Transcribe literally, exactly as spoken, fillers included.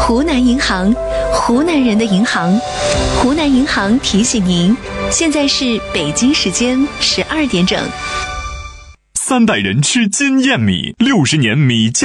湖南银行，湖南人的银行。湖南银行提醒您，现在是北京时间十二点整。 三代人吃金燕米，六十年米